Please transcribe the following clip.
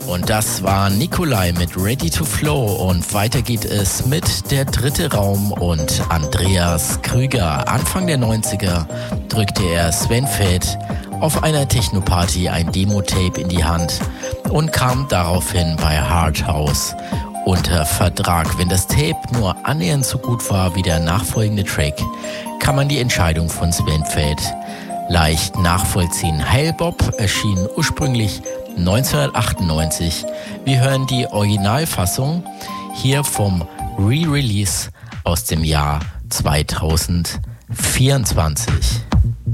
Und das war Nikolai mit Ready to Flow und weiter geht es mit Der dritte Raum und Andreas Krüger. Anfang der 90er drückte er Sven Väth auf einer Techno-Party ein Demo-Tape in die Hand und kam daraufhin bei Hardhouse unter Vertrag. Wenn das Tape nur annähernd so gut war wie der nachfolgende Track, kann man die Entscheidung von Sven Väth leicht nachvollziehen. Hail Bob erschien ursprünglich 1998. Wir hören die Originalfassung hier vom Re-Release aus dem Jahr 2024.